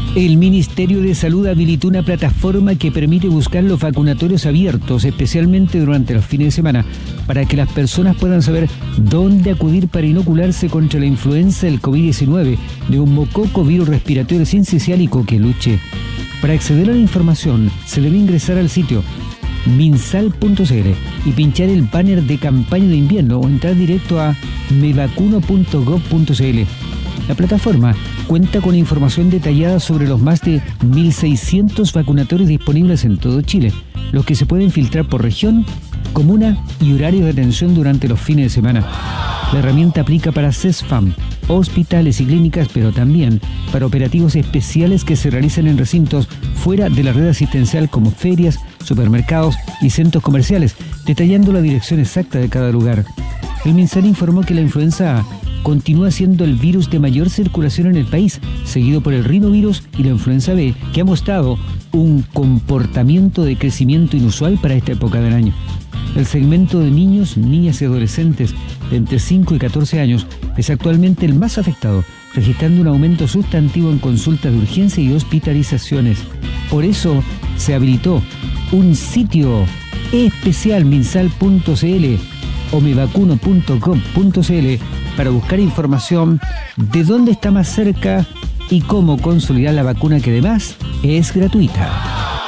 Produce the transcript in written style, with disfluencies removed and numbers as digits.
El Ministerio de Salud habilitó una plataforma que permite buscar los vacunatorios abiertos, especialmente durante los fines de semana, para que las personas puedan saber dónde acudir para inocularse contra la influenza del COVID-19, neumococo, virus respiratorio sincicial y coqueluche. Para acceder a la información, se debe ingresar al sitio minsal.cl y pinchar el banner de campaña de invierno o entrar directo a mevacuno.gov.cl. La plataforma cuenta con información detallada sobre los más de 1.600 vacunatorios disponibles en todo Chile, los que se pueden filtrar por región, comuna y horarios de atención durante los fines de semana. La herramienta aplica para CESFAM, hospitales y clínicas, pero también para operativos especiales que se realizan en recintos fuera de la red asistencial como ferias, supermercados y centros comerciales, detallando la dirección exacta de cada lugar. El MinSal informó que la influenza A continúa siendo el virus de mayor circulación en el país, seguido por el rinovirus y la influenza B, que ha mostrado un comportamiento de crecimiento inusual para esta época del año. El segmento de niños, niñas y adolescentes de entre 5 y 14 años es actualmente el más afectado, registrando un aumento sustantivo en consultas de urgencia y hospitalizaciones. Por eso se habilitó un sitio especial, minsal.cl o mevacuno.gov.cl, para buscar información de dónde está más cerca y cómo consolidar la vacuna, que además es gratuita.